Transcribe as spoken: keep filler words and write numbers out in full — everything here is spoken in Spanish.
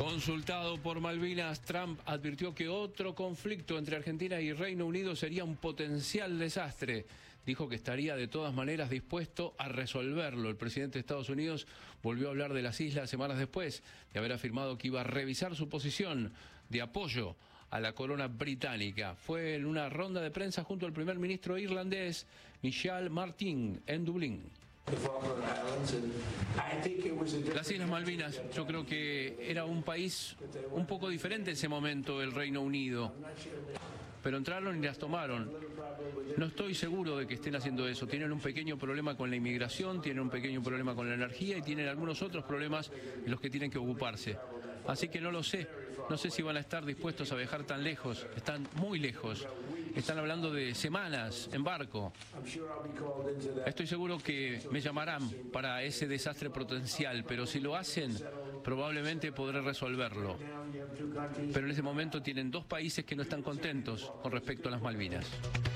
Consultado por Malvinas, Trump advirtió que otro conflicto entre Argentina y Reino Unido sería un potencial desastre. Dijo que estaría de todas maneras dispuesto a resolverlo. El presidente de Estados Unidos volvió a hablar de las islas semanas después de haber afirmado que iba a revisar su posición de apoyo a la corona británica. Fue en una ronda de prensa junto al primer ministro irlandés Michel Martin en Dublín. Las Islas Malvinas, yo creo que era un país un poco diferente en ese momento, el Reino Unido, pero entraron y las tomaron. No estoy seguro de que estén haciendo eso. Tienen un pequeño problema con la inmigración, tienen un pequeño problema con la energía y tienen algunos otros problemas en los que tienen que ocuparse. Así que no lo sé. No sé si van a estar dispuestos a viajar tan lejos. Están muy lejos. Están hablando de semanas en barco. Estoy seguro que me llamarán para ese desastre potencial, pero si lo hacen, probablemente podré resolverlo. Pero en ese momento tienen dos países que no están contentos con respecto a las Malvinas.